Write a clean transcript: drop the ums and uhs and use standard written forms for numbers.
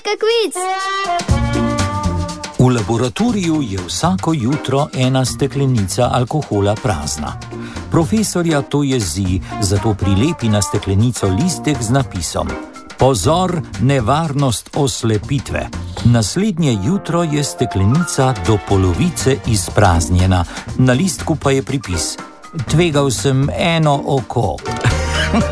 kviz. V laboratoriju je vsako jutro ena steklenica alkohola prazna. Profesorja to jezi, zato prilepi na steklenico listek z napisom: Pozor, nevarnost oslepitve. Naslednje jutro je steklenica do polovice izpraznjena, na listku pa je pripis: Tvegal sem eno oko.